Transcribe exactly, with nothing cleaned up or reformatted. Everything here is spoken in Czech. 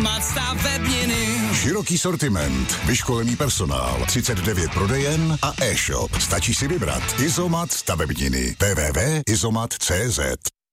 Izomat stavebniny. Široký sortiment, vyškolený personál, třicet devět prodejen a e-shop. Stačí si vybrat. Izomat stavebniny. w w w tečka izomat tečka cé zet